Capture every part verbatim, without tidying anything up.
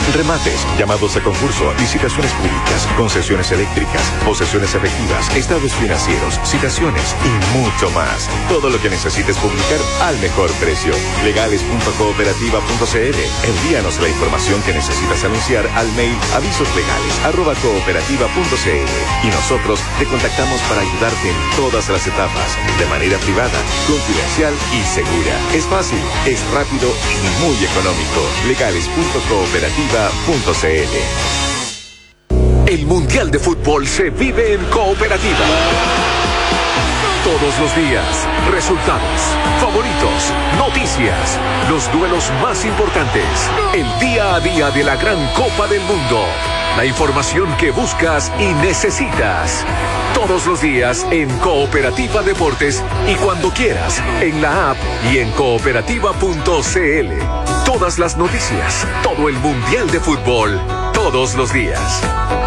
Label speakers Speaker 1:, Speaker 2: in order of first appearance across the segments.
Speaker 1: remates, llamados a concurso, licitaciones públicas, concesiones eléctricas, posesiones efectivas, estados financieros, citaciones y mucho más. Todo lo que necesites publicar al mejor precio. legales punto cooperativa punto c l. Envíanos la información que necesitas anunciar al mail avisoslegales arroba cooperativa punto c l y nosotros te contactamos para ayudarte en todas las etapas, de manera privada, confidencial y segura. Es fácil, es rápido y muy económico. legales punto cooperativa punto c l. El Mundial de Fútbol se vive en Cooperativa. Todos los días, resultados, favoritos, noticias, los duelos más importantes, el día a día de la gran Copa del Mundo, la información que buscas y necesitas. Todos los días en Cooperativa Deportes y cuando quieras, en la app y en cooperativa punto c l. Todas las noticias, todo el Mundial de Fútbol, todos los días.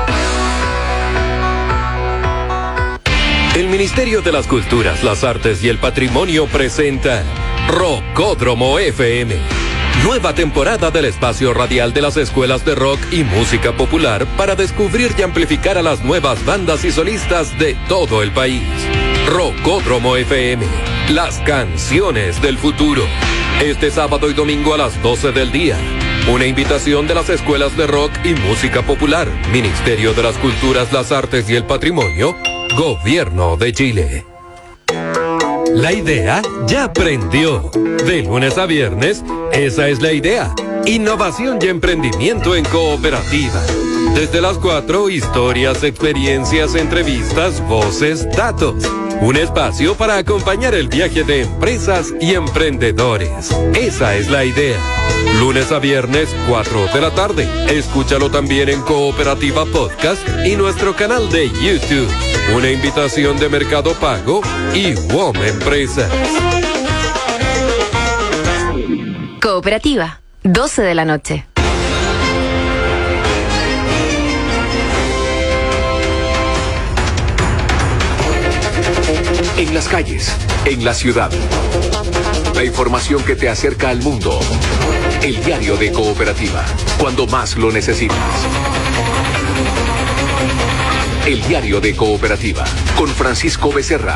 Speaker 2: El Ministerio de las Culturas, las Artes y el Patrimonio presenta Rockódromo F M. Nueva temporada del espacio radial de las escuelas de rock y música popular para descubrir y amplificar a las nuevas bandas y solistas de todo el país. Rockódromo F M, las canciones del futuro. Este sábado y domingo a las doce del día. Una invitación de las escuelas de rock y música popular, Ministerio de las Culturas, las Artes y el Patrimonio, Gobierno de Chile. La idea ya prendió. De lunes a viernes, esa es la idea. Innovación y emprendimiento en Cooperativa. Desde las cuatro, historias, experiencias, entrevistas, voces, datos. Un espacio para acompañar el viaje de empresas y emprendedores. Esa es la idea. Lunes a viernes, cuatro de la tarde. Escúchalo también en Cooperativa Podcast y nuestro canal de YouTube. Una invitación de Mercado Pago y W O M Empresas.
Speaker 3: Cooperativa, doce de la noche.
Speaker 1: En las calles, en la ciudad. La información que te acerca al mundo. El diario de Cooperativa, cuando más lo necesitas. El diario de Cooperativa, con Francisco Becerra.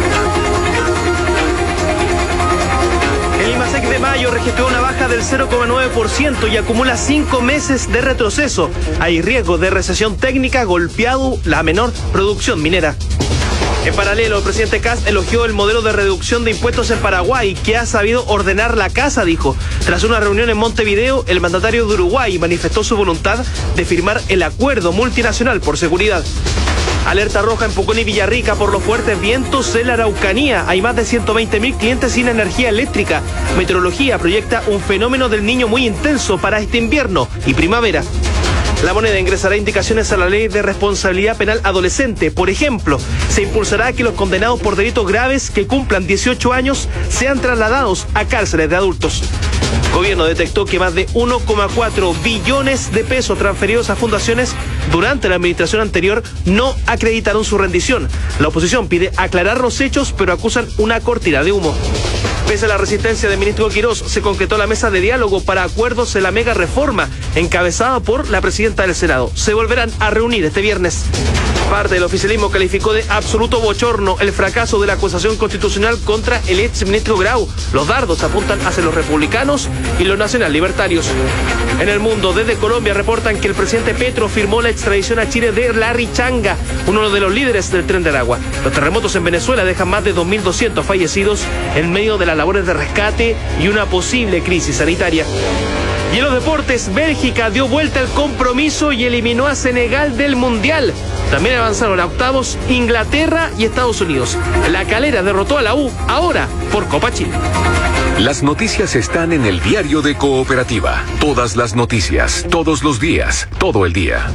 Speaker 4: El IMASEC de mayo registró una baja del cero coma nueve por ciento y acumula cinco meses de retroceso. Hay riesgo de recesión técnica, golpeado la menor producción minera. En paralelo, el presidente Kast elogió el modelo de reducción de impuestos en Paraguay, que ha sabido ordenar la casa, dijo. Tras una reunión en Montevideo, el mandatario de Uruguay manifestó su voluntad de firmar el acuerdo multinacional por seguridad. Alerta roja en Pucón y Villarrica por los fuertes vientos en la Araucanía. Hay más de ciento veinte mil clientes sin energía eléctrica. Meteorología proyecta un fenómeno del Niño muy intenso para este invierno y primavera. La Moneda ingresará indicaciones a la ley de responsabilidad penal adolescente. Por ejemplo, se impulsará que los condenados por delitos graves que cumplan dieciocho años sean trasladados a cárceles de adultos. Gobierno detectó que más de uno coma cuatro billones de pesos transferidos a fundaciones durante la administración anterior no acreditaron su rendición. La oposición pide aclarar los hechos, pero acusan una cortina de humo. Pese a la resistencia del ministro Quirós, se concretó la mesa de diálogo para acuerdos en la mega reforma, encabezada por la presidenta del Senado. Se volverán a reunir este viernes. Parte del oficialismo calificó de absoluto bochorno el fracaso de la acusación constitucional contra el exministro Grau. Los dardos apuntan hacia los republicanos y los nacional libertarios. En el mundo, desde Colombia reportan que el presidente Petro firmó la extradición a Chile de Larry Changa, uno de los líderes del Tren de Aragua. Los terremotos en Venezuela dejan más de dos mil doscientos fallecidos en medio de las labores de rescate y una posible crisis sanitaria. Y en los deportes, Bélgica dio vuelta al compromiso y eliminó a Senegal del Mundial. También avanzaron a octavos Inglaterra y Estados Unidos. La Calera derrotó a la U, ahora por Copa Chile.
Speaker 1: Las noticias están en el diario de Cooperativa. Todas las noticias, todos los días, todo el día.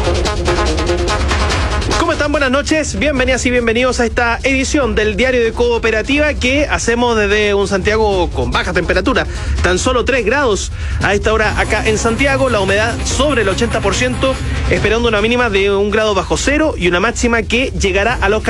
Speaker 4: ¿Cómo están? Buenas noches, bienvenidas y bienvenidos a esta edición del Diario de Cooperativa que hacemos desde un Santiago con baja temperatura, tan solo tres grados a esta hora acá en Santiago, la humedad sobre el ochenta por ciento, esperando una mínima de un grado bajo cero y una máxima que llegará a los